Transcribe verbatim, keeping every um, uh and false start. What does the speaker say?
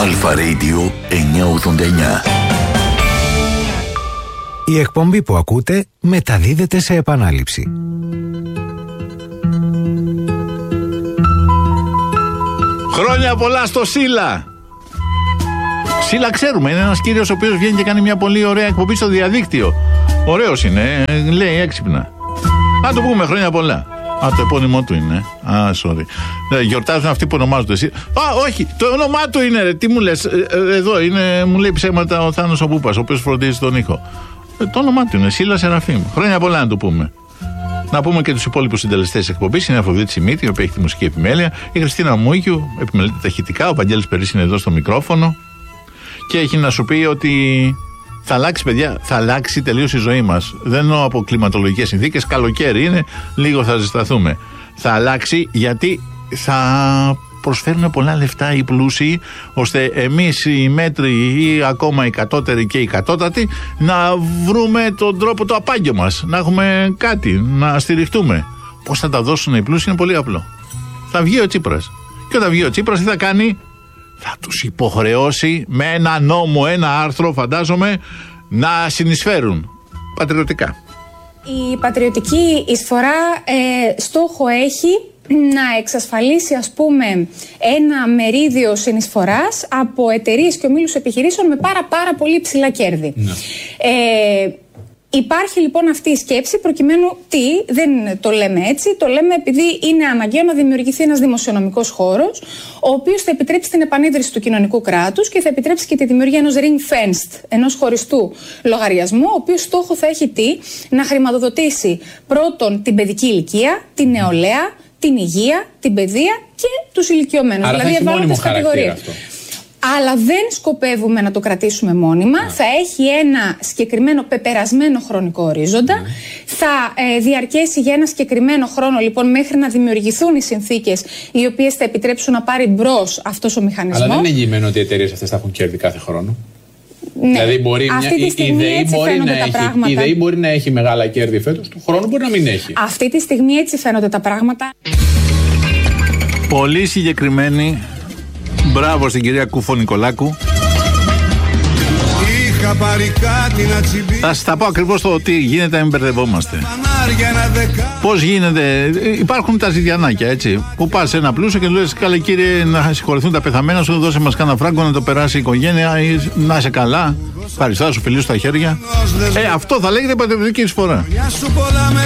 Αλφα Radio εννιακόσια ογδόντα εννιά. Η εκπομπή που ακούτε μεταδίδεται σε επανάληψη. Χρόνια πολλά στο Σίλα. Σίλα ξέρουμε, είναι ένας κύριος ο οποίος βγαίνει και κάνει μια πολύ ωραία εκπομπή στο διαδίκτυο. Ωραίος είναι, λέει έξυπνα. Να του πούμε χρόνια πολλά. Α, το επώνυμό του είναι. Α, sorry. Γιορτάζουν αυτοί που ονομάζονται εσύ. Α, όχι, το όνομά του είναι, ρε. Τι μου λες, εδώ είναι, μου λέει ψέματα ο Θάνος ο Πούπας, ο οποίος φροντίζει τον ήχο. Ε, το όνομά του είναι Σίλα Σεραφείμ. Χρόνια πολλά να του πούμε. Να πούμε και τους υπόλοιπους συντελεστές της εκπομπής. Είναι η Αφροδίτη Σιμίτη, η οποία έχει τη μουσική επιμέλεια. Η Χριστίνα Μούγιου, επιμελείται τα ηχητικά. Ο Βαγγέλης Περής είναι εδώ στο μικρόφωνο. Και έχει να σου πει ότι θα αλλάξει, παιδιά, θα αλλάξει τελείως η ζωή μας. Δεν εννοώ από κλιματολογικές συνθήκες. Καλοκαίρι είναι, λίγο θα ζεσταθούμε. Θα αλλάξει γιατί θα προσφέρουν πολλά λεφτά οι πλούσιοι, ώστε εμείς οι μέτροι ή ακόμα οι κατώτεροι και οι κατώτατοι να βρούμε τον τρόπο το απάγιο μας, να έχουμε κάτι, να στηριχτούμε. Πώς θα τα δώσουν οι πλούσιοι είναι πολύ απλό. Θα βγει ο Τσίπρας. Και όταν βγει ο Τσίπρας τι θα κάνει? Θα τους υποχρεώσει με ένα νόμο, ένα άρθρο, φαντάζομαι, να συνεισφέρουν πατριωτικά. Η πατριωτική εισφορά ε, στόχο έχει να εξασφαλίσει, ας πούμε, ένα μερίδιο συνεισφοράς από εταιρείες και ομίλους επιχειρήσεων με πάρα πάρα πολύ υψηλά κέρδη. Ναι. Ε, Υπάρχει λοιπόν αυτή η σκέψη προκειμένου τι, δεν το λέμε έτσι, το λέμε επειδή είναι αναγκαίο να δημιουργηθεί ένας δημοσιονομικός χώρος, ο οποίος θα επιτρέψει την επανίδρυση του κοινωνικού κράτους και θα επιτρέψει και τη δημιουργία ενός ring-fenced, ενός χωριστού λογαριασμού, ο οποίος στόχο θα έχει τι, να χρηματοδοτήσει πρώτον την παιδική ηλικία, την νεολαία, την υγεία, την παιδεία και τους ηλικιωμένους. Άρα δηλαδή ευάλωτες κατηγορίες. Αλλά δεν σκοπεύουμε να το κρατήσουμε μόνιμα. Yeah. Θα έχει ένα συγκεκριμένο πεπερασμένο χρονικό ορίζοντα. Yeah. Θα ε, διαρκέσει για ένα συγκεκριμένο χρόνο, λοιπόν, μέχρι να δημιουργηθούν οι συνθήκες οι οποίες θα επιτρέψουν να πάρει μπρος αυτός ο μηχανισμός. Αλλά δεν είναι εγγυημένο ότι οι εταιρείες αυτές θα έχουν κέρδη κάθε χρόνο. Ναι. Δηλαδή, μπορεί αυτή μια, τη στιγμή η, έτσι μπορεί φαίνονται να τα έχει, πράγματα. Η ΔΕΗ μπορεί να έχει μεγάλα κέρδη φέτος, του χρόνου μπορεί να μην έχει. Αυτή τη στιγμή έτσι φαίνονται τα πράγματα. Πολύ συγκεκριμένη. Μπράβο στην κυρία Κούφο Νικολάκου. Είχα πάρει κάτι να τσιμπήσει. Θα σας τα πω ακριβώς το τι γίνεται, να μην μπερδευόμαστε. Πώς γίνεται, υπάρχουν τα ζητιανάκια, έτσι. Που πας σε ένα πλούσιο και του λες: καλέ κύριε, να συγχωρεθούν τα πεθαμένα σου, δώσε μας κάνα φράγκο να το περάσει η οικογένεια, ή να είσαι καλά. Ευχαριστώ, σου φιλήσω στα χέρια. Ε, αυτό θα λέγεται πατριωτική εισφορά.